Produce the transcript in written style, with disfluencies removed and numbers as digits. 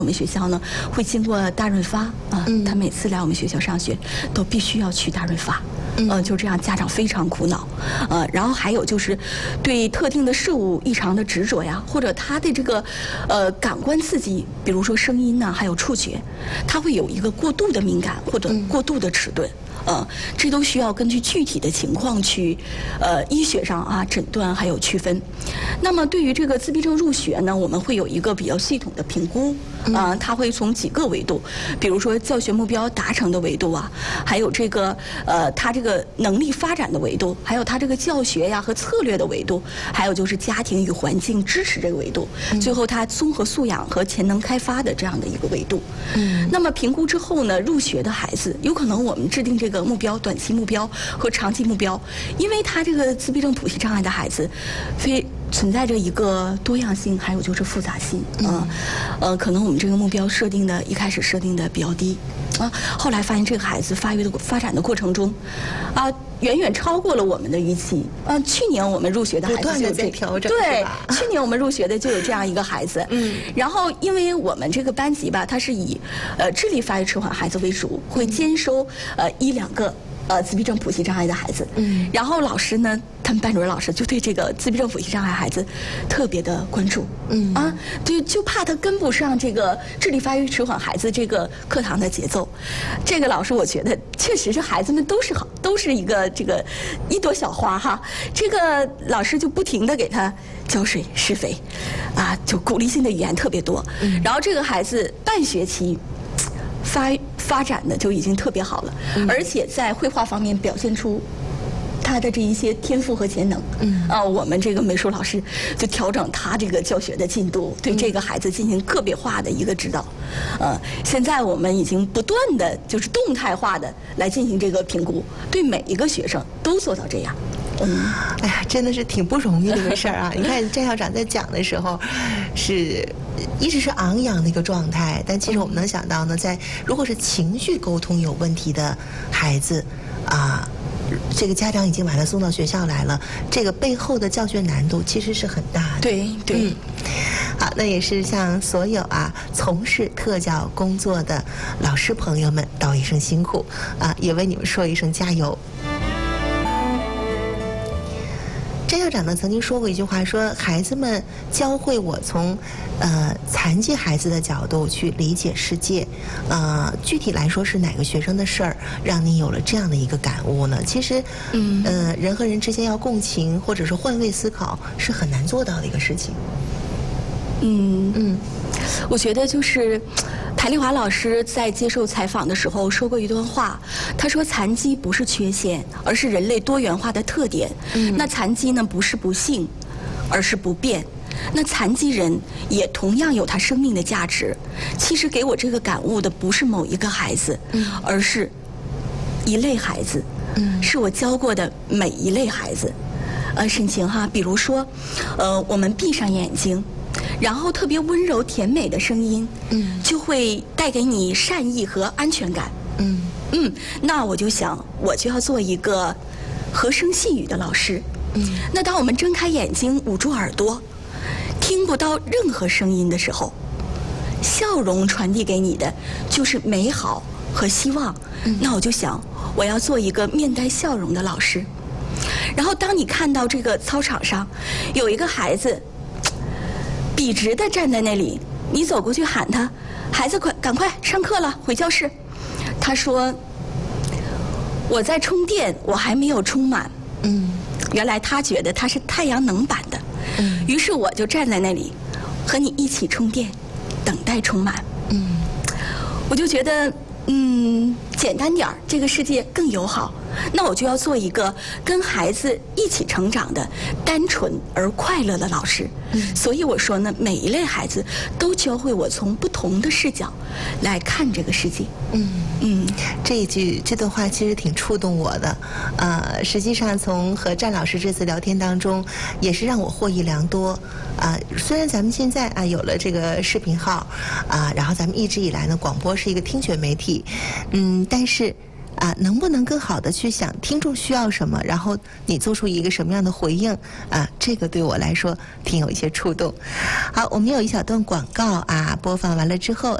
我们学校呢会经过大润发啊，他每次来我们学校上学都必须要去大润发。就这样，家长非常苦恼，然后还有就是对特定的事物异常的执着呀，或者他的这个感官刺激，比如说声音呐，还有触觉，他会有一个过度的敏感或者过度的迟钝。这都需要根据具体的情况去，医学上啊诊断还有区分。那么对于这个自闭症入学呢，我们会有一个比较系统的评估它会从几个维度，比如说教学目标达成的维度啊，还有这个他这个能力发展的维度，还有他这个教学呀和策略的维度，还有就是家庭与环境支持这个维度，最后他综合素养和潜能开发的这样的一个维度。那么评估之后呢，入学的孩子有可能我们制定这个目标、短期目标和长期目标，因为他这个自闭症谱系障碍的孩子存在着一个多样性，还有就是复杂性可能我们这个目标一开始设定的比较低后来发现这个孩子发展的过程中远远超过了我们的预期去年我们入学的孩子就有在调整， 对，去年我们入学的就有这样一个孩子然后因为我们这个班级吧，它是以智力发育迟缓孩子为主，会兼收1-2个自闭症谱系障碍的孩子然后老师呢，他们班主任老师就对这个自闭症谱系障碍孩子特别的关注就怕他跟不上这个智力发育迟缓孩子这个课堂的节奏。这个老师我觉得确实是孩子们都是好，都是一朵小花哈。这个老师就不停地给他浇水施肥就鼓励性的语言特别多然后这个孩子半学期发展的就已经特别好了而且在绘画方面表现出他的这一些天赋和潜能我们这个美术老师就调整他这个教学的进度，对这个孩子进行个别化的一个指导现在我们已经不断的就是动态化的来进行这个评估，对每一个学生都做到这样。 哎呀，真的是挺不容易的一个事儿啊！你看詹校长在讲的时候，一直是昂扬的一个状态，但其实我们能想到呢，如果是情绪沟通有问题的孩子这个家长已经把他送到学校来了，这个背后的教学难度其实是很大的。 对。 好，那也是向所有从事特教工作的老师朋友们道一声辛苦也为你们说一声加油。詹校长呢曾经说过一句话，说孩子们教会我从残疾孩子的角度去理解世界具体来说是哪个学生的事儿让你有了这样的一个感悟呢？其实人和人之间要共情或者是换位思考是很难做到的一个事情。 我觉得就是谭丽华老师在接受采访的时候说过一段话，他说残疾不是缺陷，而是人类多元化的特点那残疾呢不是不幸，而是不变。那残疾人也同样有他生命的价值。其实给我这个感悟的不是某一个孩子而是一类孩子是我教过的每一类孩子沈晴哈，比如说我们闭上眼睛，然后特别温柔甜美的声音就会带给你善意和安全感那我就想我就要做一个和声细语的老师那当我们睁开眼睛捂住耳朵听不到任何声音的时候，笑容传递给你的就是美好和希望那我就想我要做一个面带笑容的老师。然后当你看到这个操场上有一个孩子笔直地站在那里，你走过去喊他，孩子赶快上课了，回教室。他说我在充电，我还没有充满原来他觉得他是太阳能板的于是我就站在那里和你一起充电，等待充满我就觉得简单点儿，这个世界更友好。那我就要做一个跟孩子一起成长的单纯而快乐的老师所以我说呢，每一类孩子都教会我从不同的视角来看这个世界这段话其实挺触动我的实际上从和詹老师这次聊天当中也是让我获益良多虽然咱们现在有了这个视频号然后咱们一直以来呢广播是一个听觉媒体但是能不能更好的去想听众需要什么，然后你做出一个什么样的回应这个对我来说挺有一些触动。好，我们有一小段广告播放完了之后。